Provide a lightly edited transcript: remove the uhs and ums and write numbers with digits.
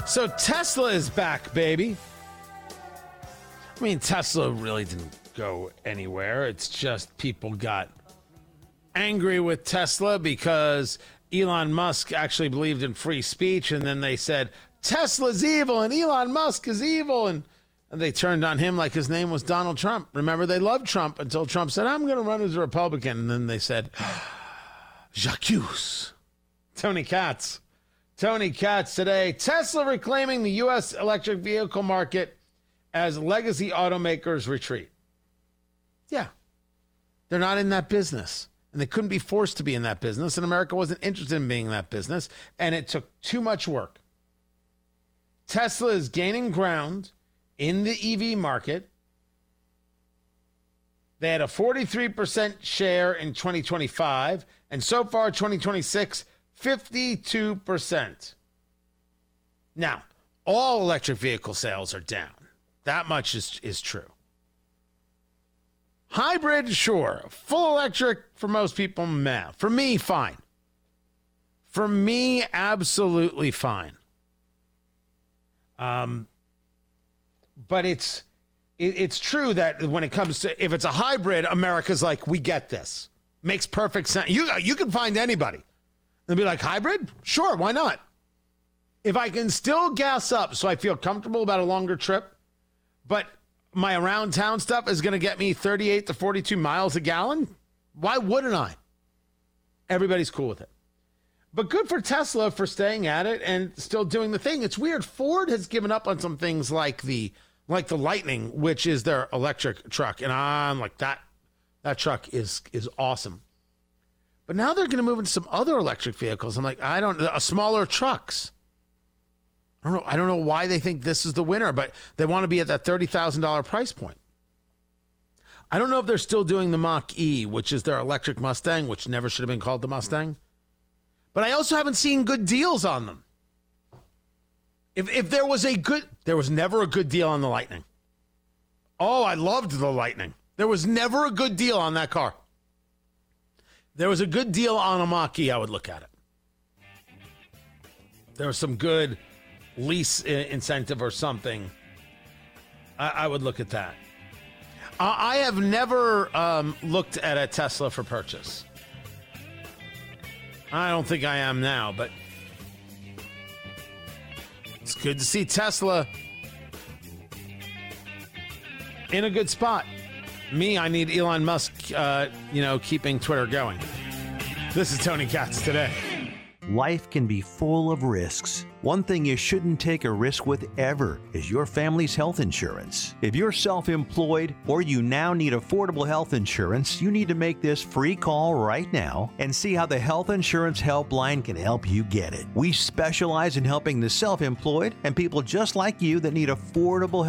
So Tesla is back, baby. I mean, Tesla really didn't go anywhere. It's just people got angry with Tesla because Elon Musk actually believed in free speech, and then they said Tesla's evil and Elon Musk is evil, and they turned on him like his name was Donald Trump. Remember, they loved Trump until Trump said, I'm going to run as a Republican, and then they said, J'accuse. Tony Katz today. Tesla reclaiming the U.S. electric vehicle market as legacy automakers retreat. Yeah, they're not in that business. And they couldn't be forced to be in that business. And America wasn't interested in being in that business. And it took too much work. Tesla is gaining ground in the EV market. They had a 43% share in 2025. And so far, 2026, 52%. Now, all electric vehicle sales are down. That much is true. Hybrid, sure. Full electric for most people, meh. For me, fine. For me, absolutely fine. But it's true that when it comes to, if it's a hybrid, America's like, we get this. Makes perfect sense. You can find anybody. They'll be like, hybrid? Sure, why not? If I can still gas up so I feel comfortable about a longer trip, but my around town stuff is going to get me 38 to 42 miles a gallon, why wouldn't I? Everybody's cool with it. But good for Tesla for staying at it and still doing the thing. It's weird. Ford has given up on some things like the Lightning, which is their electric truck. And I'm like, that truck is awesome. But now they're going to move into some other electric vehicles. I'm like, smaller trucks. I don't know why they think this is the winner, but they want to be at that $30,000 price point. I don't know if they're still doing the Mach-E, which is their electric Mustang, which never should have been called the Mustang. But I also haven't seen good deals on them. If there was there was never a good deal on the Lightning. Oh, I loved the Lightning. There was never a good deal on that car. There was a good deal on a Mach-E, I would look at it. There was some good lease incentive or something. I would look at that. I have never looked at a Tesla for purchase. I don't think I am now, but it's good to see Tesla in a good spot. Me, I need Elon Musk, keeping Twitter going. This is Tony Katz today. Life can be full of risks. One thing you shouldn't take a risk with ever is your family's health insurance. If you're self-employed or you now need affordable health insurance, you need to make this free call right now and see how the Health Insurance Helpline can help you get it. We specialize in helping the self-employed and people just like you that need affordable